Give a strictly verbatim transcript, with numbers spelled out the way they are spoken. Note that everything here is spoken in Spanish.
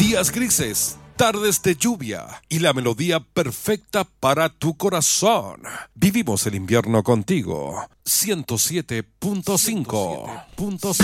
días grises, tardes de lluvia y la melodía perfecta para tu corazón. Vivimos el invierno contigo. ciento siete punto cinco.